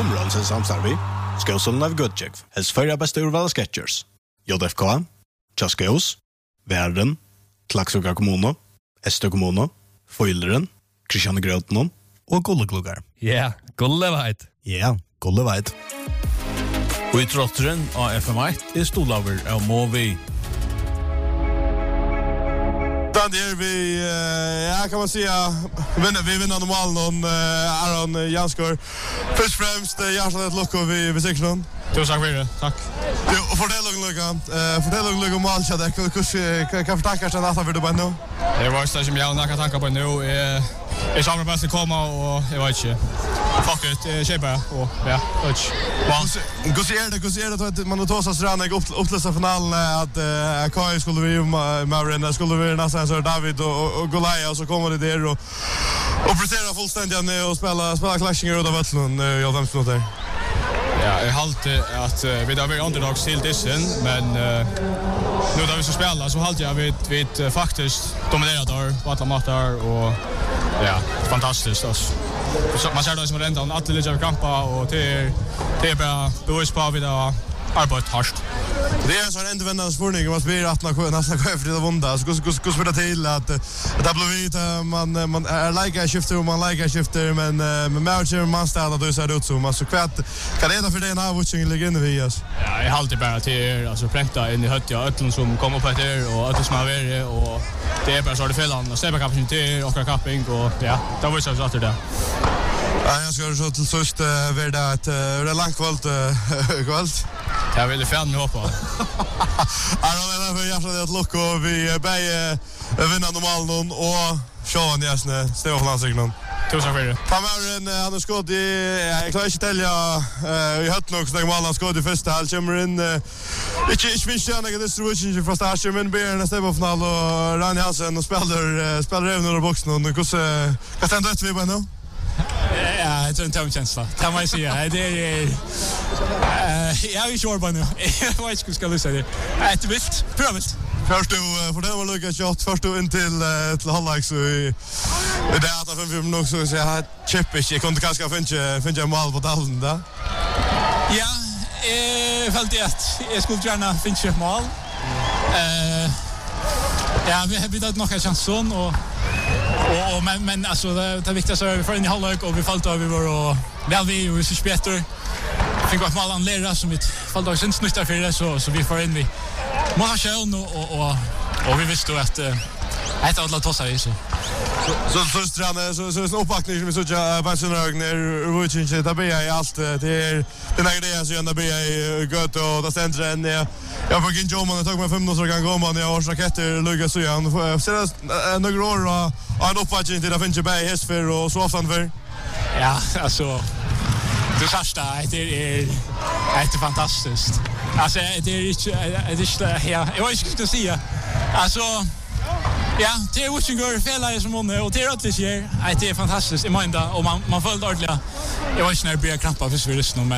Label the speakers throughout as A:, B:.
A: Humralsen samstarvi. Skåsson av Goodcheck. Helst förra bästa urval Sketchers. JFK, Chaskos, Värden, Klaxoga kommuno, Estö kommuno, Foileren, Christian Grötnon och Gullegluggar.
B: Ja, Gulleveit.
A: Ja, Gulleveit.
B: Och i trotteren av FM1 stolaver av Movi.
C: Där vi ja kan man säga vi vinner normalt någon Aron Janskor. Först främst hjärtligt lock och vi 16.
D: Tusen tack för det. Tack.
C: Och fortell Luca mål så där hur kan förtacka sen att vi då bara nu.
D: Det var så som jag näka tankar på nu är samma bäst komma och jag vet inte. Fuck it, Sheba och ja,
C: Hur ser det att man tar så strana upplösa finalen att Kai skulle vi Marin skulle vi nästan så David och Goliath och så kommer det där och prestera fullständigt ner och spela clashingar ut av Vättlund jag 5 minuter.
D: Ja, jag halte att vi där var underdogs till dissen men nu då vi ska spela så halte jag vi faktiskt dominerar på alla matcher och ja, fantastiskt alltså. Man ser det som rent att det ligger kampa och det är bara bevis på att vi har arbetat hårt.
C: Det är så en ändvändande spurning vad blir att nästan gå efter det vunna så hur spelar till att det blir vita man är lika skifter och man lika skifter men med matcher man ställer då så det ut så man så kvart kan det för det när watching ligger inne vi oss.
D: Ja, jag håller bara till alltså pränta in i hötja ötlen som kommer på det och att som är värre och det är bara så det fällan och släppa kapacitet och capping och ja, det var så att det.
C: Ja, jag ska så till sist vara ett långt kväll.
D: Jag vill fan hoppa.
C: Aron är hjärtat att locka och vi vinner normalt och Sean Jasne Stefan Lansignon.
D: Tusen för det.
C: Tamaren han har skott i jag klarar inte tälja i hött nog så mål han skott i första halv kommer in inte finns det några distribution från starten men blir nästa på final och Rani Hansen och spelar även i boxen och hur kan det vi bara nu?
D: Ja, det är en tömkänsla. Kan man säga. Det är jag är sure på nu. Jag vet inte ska du säga det. Det vilt. Prövligt.
C: Först då för det var Lucas shot först då in till halvlek så det är att 5 minuter så så jag chippish jag kunde kanske finna mål på dallen där.
D: Ja, falt det att jag skulle gärna finna mål. Ja, vi har bytt några chanser och men alltså det viktigaste är vi får in i halvlek och vi fallt över vår och väl vi och så spelar fick vad man lära som vi fallt av syns nytta för det så vi får in vi måste själv och vi visste att ett av alla tossar är så
C: strane så en uppbackning som vi såg pensionärerna Ruchin det blir allt det är den här grejen så ändå blir gott och det centren jag fick inte om man tog mig 5 minuter kan gå man jag har raketter Lucas så han ser några år och en uppbackning till det finns ju bara hästför och så ofta för
D: ja alltså det första det är fantastiskt alltså det är ja jag vet inte ska säga alltså ja, det är Washington fällare som hon och det är att det sker. Det är fantastiskt i måndag och man följde ordentligt. Jag vet inte när det blir krampa för virus nu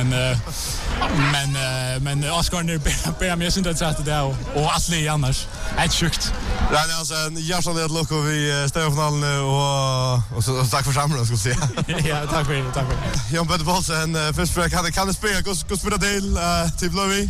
D: men Oscar när börjar med synd att säga det och Asli annars. Det är sjukt.
C: Det är alltså en hjärtligt lock och vi ställer finalen och så tack för samrådet ska säga.
D: Ja, tack för det.
C: Jan Petter Paulsen först för kan det spela hur spelar till Blåvi?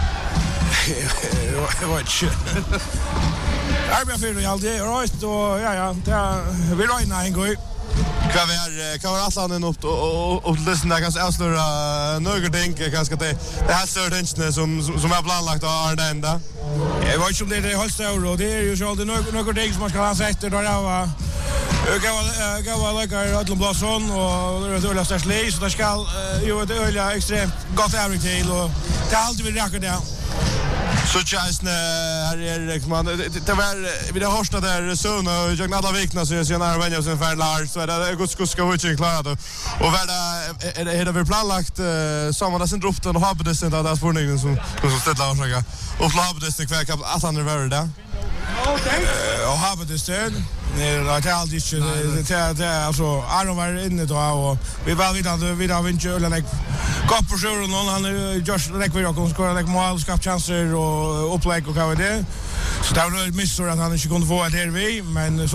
E: Jag vet inte. Arbetsfyr och allt det är rätt och ja vi räknar en gång.
C: Kan vara Atlanten och lyssna kanske avslöja några ting kanske det här större som är planlagt av Arnenda.
E: Jag vet inte om det är Holstör och det är ju så alltid några ting som man ska ha sett där var gav lägga Adlon Blasson och det är störst läs så det ska ju ett öliga extremt gott ärligt till och det har alltid vi räcker det.
C: Så tjänst här är liksom det var vi det första där så och jag alla veckorna så jag när vänner sen färlar så det gott ska vi inte klara det och är det väl planlagt samma där sen droppen och har det sen där spårningen som ställa orsaka och har det sen kvar kan att han är där.
E: Okej. Och har det sen det är alltid det alltså Aron var inne då och vi var vid av inte eller like Koppor och någon han just like vi kommer skora like mål skapt chanser och upplägg och vad det så det var ett missor att han inte kunde få det här vi men